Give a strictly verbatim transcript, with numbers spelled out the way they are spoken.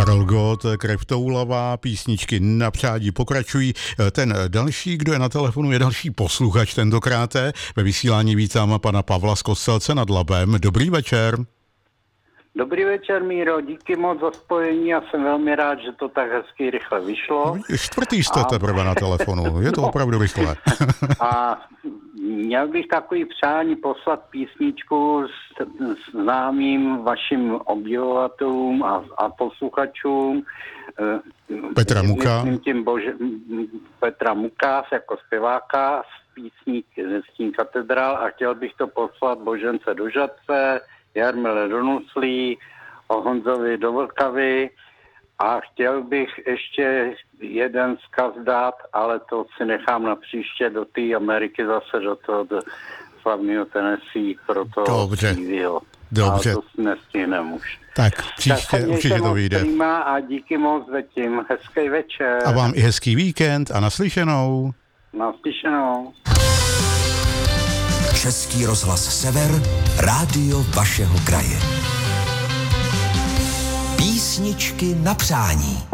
Karel Gott, Krev toulavá, písničky na přádí pokračují. Ten další, kdo je na telefonu, je další posluchač tentokrát. Ve vysílání vítám pana Pavla z Kostelce nad Labem. Dobrý večer. Dobrý večer, Míro, díky moc za spojení, já jsem velmi rád, že to tak hezky rychle vyšlo. Čtvrtý jste a... teprve na telefonu, je to no. opravdu rychle. A měl bych takový přání poslat písničku s, s známým vašim obdivovatelům a, a posluchačům. Petra Muka. Myslím tím Bože, Petra Muka jako zpěváka z písní Stín katedrál a chtěl bych to poslat Božence do Žadce, Jarmile do Nuslí, Honzovi do Vlkavy a chtěl bych ještě jeden vzkaz dát, ale to si nechám na příště do té Ameriky zase, do toho do slavného Tennessee, pro to Dobře. T V. Dobře. Ale to si nestihnem už. Tak příště tak určitě to vyjde. A díky moc zatím. Hezký večer. A vám i hezký víkend a naslyšenou. Naslyšenou. Český rozhlas Sever, rádio vašeho kraje. Písničky na přání.